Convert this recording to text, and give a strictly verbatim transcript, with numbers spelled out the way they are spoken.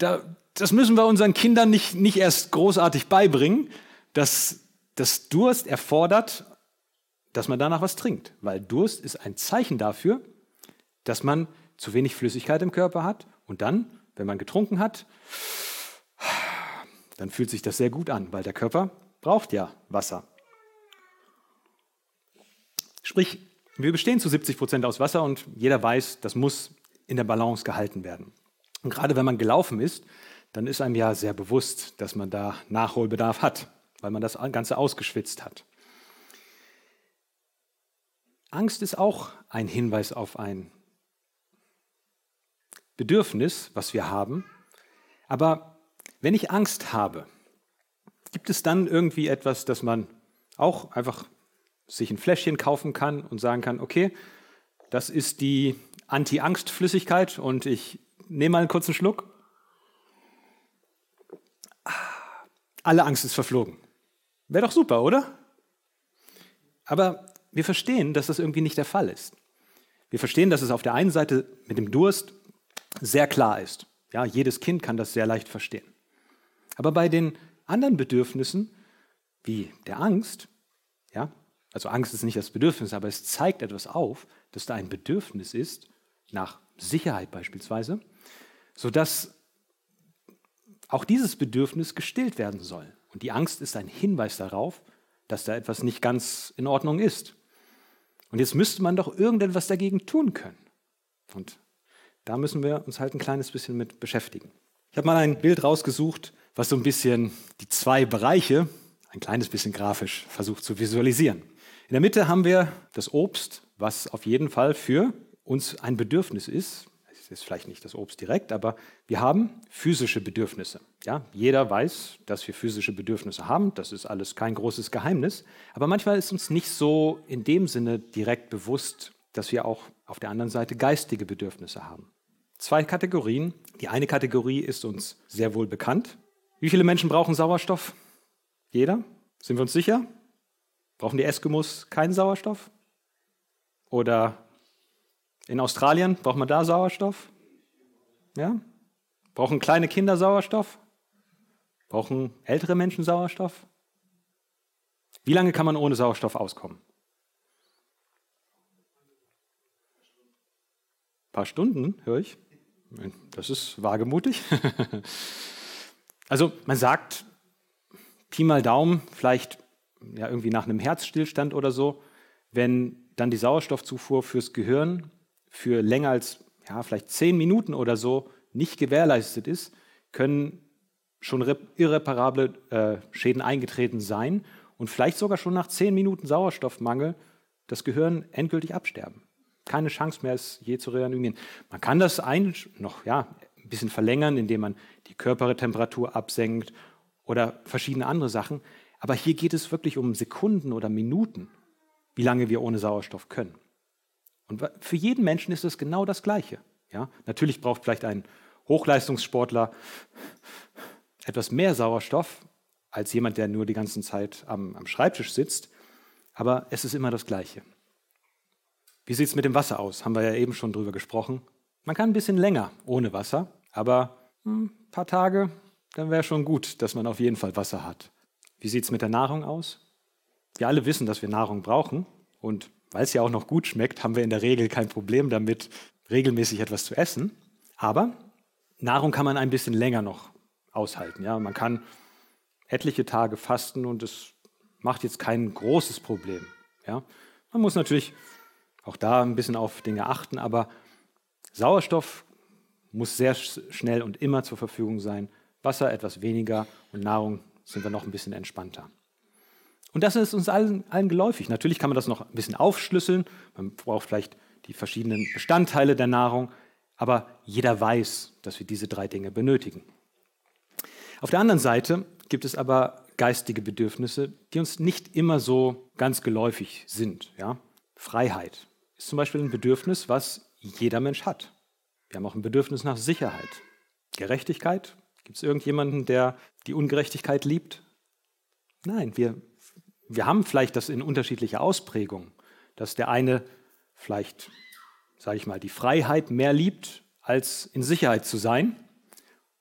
da, das müssen wir unseren Kindern nicht, nicht erst großartig beibringen, dass das Durst erfordert, dass man danach was trinkt. Weil Durst ist ein Zeichen dafür, dass man zu wenig Flüssigkeit im Körper hat. Und dann, wenn man getrunken hat, dann fühlt sich das sehr gut an, weil der Körper braucht ja Wasser. Sprich, wir bestehen zu siebzig Prozent aus Wasser und jeder weiß, das muss in der Balance gehalten werden. Und gerade wenn man gelaufen ist, dann ist einem ja sehr bewusst, dass man da Nachholbedarf hat, weil man das Ganze ausgeschwitzt hat. Angst ist auch ein Hinweis auf ein Bedürfnis, was wir haben. Aber wenn ich Angst habe, gibt es dann irgendwie etwas, dass man auch einfach sich ein Fläschchen kaufen kann und sagen kann, okay, das ist die Anti-Angst-Flüssigkeit und ich nehme mal einen kurzen Schluck. Alle Angst ist verflogen. Wäre doch super, oder? Aber wir verstehen, dass das irgendwie nicht der Fall ist. Wir verstehen, dass es auf der einen Seite mit dem Durst sehr klar ist. Ja, jedes Kind kann das sehr leicht verstehen. Aber bei den anderen Bedürfnissen, wie der Angst, ja, also Angst ist nicht das Bedürfnis, aber es zeigt etwas auf, dass da ein Bedürfnis ist, nach Sicherheit beispielsweise, sodass auch dieses Bedürfnis gestillt werden soll. Und die Angst ist ein Hinweis darauf, dass da etwas nicht ganz in Ordnung ist. Und jetzt müsste man doch irgendetwas dagegen tun können. Und da müssen wir uns halt ein kleines bisschen mit beschäftigen. Ich habe mal ein Bild rausgesucht, was so ein bisschen die zwei Bereiche, ein kleines bisschen grafisch, versucht zu visualisieren. In der Mitte haben wir das Obst, was auf jeden Fall für uns ein Bedürfnis ist. Es ist vielleicht nicht das Obst direkt, aber wir haben physische Bedürfnisse. Ja, jeder weiß, dass wir physische Bedürfnisse haben. Das ist alles kein großes Geheimnis. Aber manchmal ist uns nicht so in dem Sinne direkt bewusst, dass wir auch auf der anderen Seite geistige Bedürfnisse haben. Zwei Kategorien. Die eine Kategorie ist uns sehr wohl bekannt. Wie viele Menschen brauchen Sauerstoff? Jeder? Sind wir uns sicher? Brauchen die Eskimos keinen Sauerstoff? Oder in Australien, braucht man da Sauerstoff? Ja? Brauchen kleine Kinder Sauerstoff? Brauchen ältere Menschen Sauerstoff? Wie lange kann man ohne Sauerstoff auskommen? Ein paar Stunden, höre ich. Das ist wagemutig. Also man sagt, Pi mal Daumen, vielleicht ja, irgendwie nach einem Herzstillstand oder so, wenn dann die Sauerstoffzufuhr fürs Gehirn für länger als ja, vielleicht zehn Minuten oder so nicht gewährleistet ist, können schon irreparable äh, Schäden eingetreten sein und vielleicht sogar schon nach zehn Minuten Sauerstoffmangel das Gehirn endgültig absterben. Keine Chance mehr, es je zu reanimieren. Man kann das ein, noch ja, ein bisschen verlängern, indem man die Körpertemperatur absenkt oder verschiedene andere Sachen. Aber hier geht es wirklich um Sekunden oder Minuten, wie lange wir ohne Sauerstoff können. Und für jeden Menschen ist es genau das Gleiche. Ja? Natürlich braucht vielleicht ein Hochleistungssportler etwas mehr Sauerstoff als jemand, der nur die ganze Zeit am, am Schreibtisch sitzt. Aber es ist immer das Gleiche. Wie sieht es mit dem Wasser aus? Haben wir ja eben schon drüber gesprochen. Man kann ein bisschen länger ohne Wasser, aber ein paar Tage, dann wäre schon gut, dass man auf jeden Fall Wasser hat. Wie sieht es mit der Nahrung aus? Wir alle wissen, dass wir Nahrung brauchen. Und weil es ja auch noch gut schmeckt, haben wir in der Regel kein Problem damit, regelmäßig etwas zu essen. Aber Nahrung kann man ein bisschen länger noch aushalten. Ja? Man kann etliche Tage fasten und es macht jetzt kein großes Problem. Ja? Man muss natürlich auch da ein bisschen auf Dinge achten, aber Sauerstoff muss sehr schnell und immer zur Verfügung sein. Wasser etwas weniger und Nahrung sind wir noch ein bisschen entspannter. Und das ist uns allen, allen geläufig. Natürlich kann man das noch ein bisschen aufschlüsseln. Man braucht vielleicht die verschiedenen Bestandteile der Nahrung, aber jeder weiß, dass wir diese drei Dinge benötigen. Auf der anderen Seite gibt es aber geistige Bedürfnisse, die uns nicht immer so ganz geläufig sind. Ja? Freiheit ist zum Beispiel ein Bedürfnis, was jeder Mensch hat. Wir haben auch ein Bedürfnis nach Sicherheit. Gerechtigkeit. Gibt es irgendjemanden, der die Ungerechtigkeit liebt? Nein, wir, wir haben vielleicht das in unterschiedlicher Ausprägung, dass der eine vielleicht, sage ich mal, die Freiheit mehr liebt, als in Sicherheit zu sein.